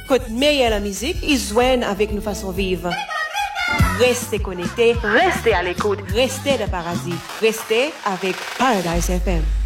Côte meilleure la musique, ils joignent avec nos façons vivre. Restez connectés, restez à l'écoute, restez de paradis, restez avec Paradise FM.